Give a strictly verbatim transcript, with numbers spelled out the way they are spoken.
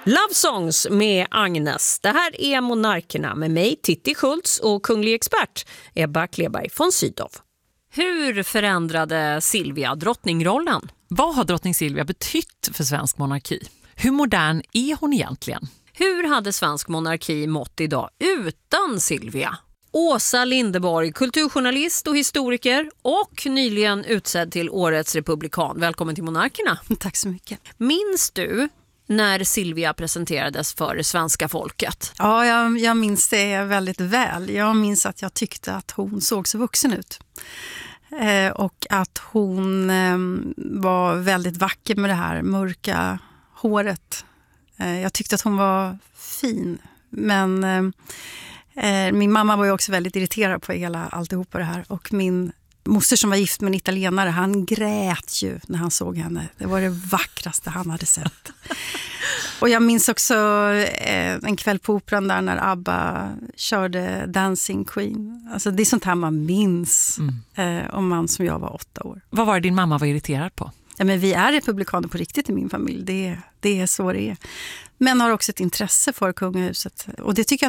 Love Songs med Agnes. Det här är Monarkerna med mig, Titti Schultz, och kunglig expert Ebba Kleberg von Sydow. Hur förändrade Silvia drottningrollen? Vad har drottning Silvia betytt för svensk monarki? Hur modern är hon egentligen? Hur hade svensk monarki mått idag utan Silvia? Åsa Linderborg, kulturjournalist och historiker och nyligen utsedd till årets republikan. Välkommen till Monarkerna. Tack så mycket. Minns du när Silvia presenterades för svenska folket? Ja, jag, jag minns det väldigt väl. Jag minns att jag tyckte att hon såg så vuxen ut. Eh, och att hon eh, var väldigt vacker med det här mörka håret. Eh, jag tyckte att hon var fin. Men eh, min mamma var ju också väldigt irriterad på hela alltihopa det här. Och min moster som var gift med en italienare, han grät ju när han såg henne. Det var det vackraste han hade sett. Och jag minns också eh, en kväll på operan där när ABBA körde Dancing Queen. Alltså det är sånt här man minns mm. eh, om man som jag var åtta år. Vad var det din mamma var irriterad på? Ja, men vi är republikaner på riktigt i min familj. Det, det är så det är. Men har också ett intresse för kungahuset. Och det tycker jag